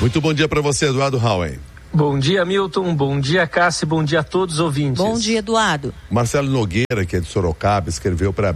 Muito bom dia para você, Eduardo Hauen. Bom dia, Milton. Bom dia, Cássia. Bom dia a todos os ouvintes. Bom dia, Eduardo. Marcelo Nogueira, que é de Sorocaba, escreveu para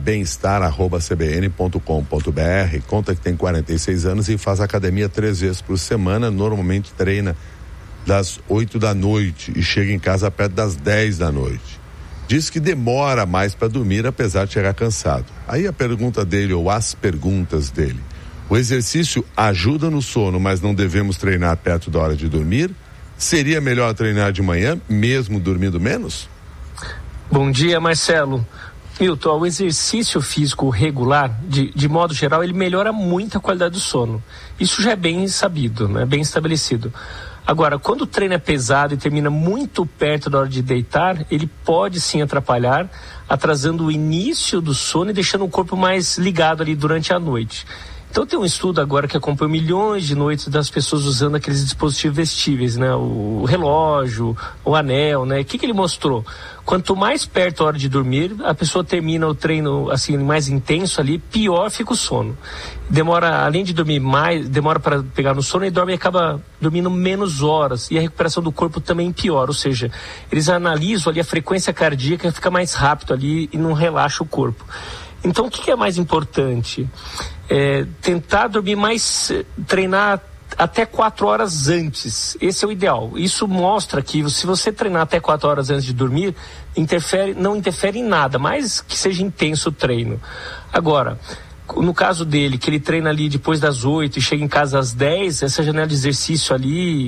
bem-estar@cbn.com.br. Conta que tem 46 anos e faz academia 3 vezes por semana. Normalmente treina das 8 da noite e chega em casa perto das 10 da noite. Diz que demora mais para dormir, apesar de chegar cansado. Aí a pergunta dele, ou as perguntas dele: o exercício ajuda no sono, mas não devemos treinar perto da hora de dormir? Seria melhor treinar de manhã, mesmo dormindo menos? Bom dia, Marcelo. Milton, o exercício físico regular, de modo geral, ele melhora muito a qualidade do sono. Isso já é bem sabido, né? Bem estabelecido. Agora, quando o treino é pesado e termina muito perto da hora de deitar, ele pode sim atrapalhar, atrasando o início do sono e deixando o corpo mais ligado ali durante a noite. Então tem um estudo agora que acompanha milhões de noites das pessoas usando aqueles dispositivos vestíveis, né? O relógio, o anel, né? O que ele mostrou? Quanto mais perto da hora de dormir, a pessoa termina o treino assim mais intenso ali, pior fica o sono. Demora, além de dormir mais, demora para pegar no sono e dorme e acaba dormindo menos horas. E a recuperação do corpo também piora, ou seja, eles analisam ali a frequência cardíaca, fica mais rápido ali e não relaxa o corpo. Então o que é mais importante? Tentar dormir mais, treinar até 4 horas antes. Esse é o ideal. Isso mostra que se você treinar até 4 horas antes de dormir, não interfere em nada, mais que seja intenso o treino. Agora, no caso dele, que ele treina ali depois das 8 e chega em casa às 10, essa janela de exercício ali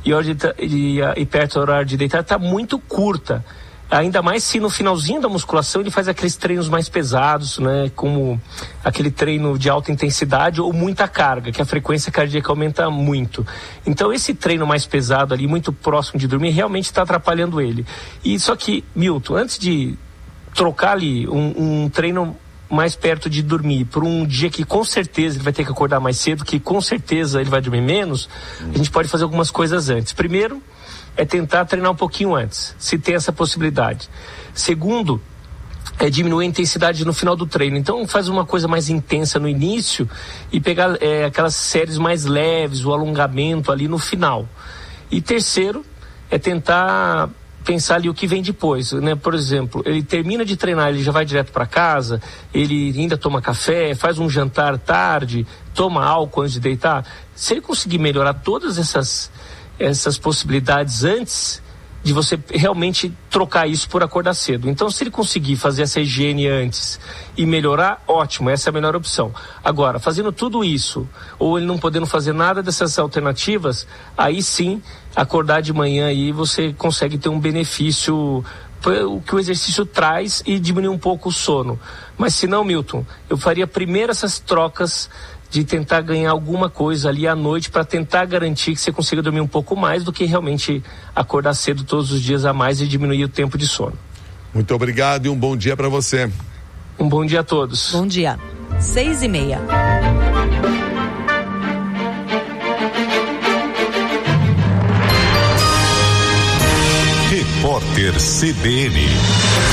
e perto do horário de deitar está muito curta. Ainda mais se no finalzinho da musculação ele faz aqueles treinos mais pesados, né? Como aquele treino de alta intensidade ou muita carga, que a frequência cardíaca aumenta muito. Então esse treino mais pesado ali, muito próximo de dormir, realmente está atrapalhando ele. E só que, Milton, antes de trocar ali um treino mais perto de dormir por um dia que com certeza ele vai ter que acordar mais cedo, que com certeza ele vai dormir menos, a gente pode fazer algumas coisas antes. Primeiro, é tentar treinar um pouquinho antes, se tem essa possibilidade. Segundo, é diminuir a intensidade no final do treino. Então faz uma coisa mais intensa no início e pegar aquelas séries mais leves, o alongamento ali no final. E terceiro, é tentar pensar ali o que vem depois, né? Por exemplo, ele termina de treinar, ele já vai direto para casa, ele ainda toma café, faz um jantar tarde, toma álcool antes de deitar. Se ele conseguir melhorar todas essas possibilidades antes de você realmente trocar isso por acordar cedo. Então, se ele conseguir fazer essa higiene antes e melhorar, ótimo, essa é a melhor opção. Agora, fazendo tudo isso, ou ele não podendo fazer nada dessas alternativas, aí sim, acordar de manhã aí você consegue ter um benefício o que o exercício traz e diminuir um pouco o sono. Mas se não, Milton, eu faria primeiro essas trocas de tentar ganhar alguma coisa ali à noite para tentar garantir que você consiga dormir um pouco mais do que realmente acordar cedo todos os dias a mais e diminuir o tempo de sono. Muito obrigado e um bom dia para você. Um bom dia a todos. Bom dia. 6:30. Repórter CBN.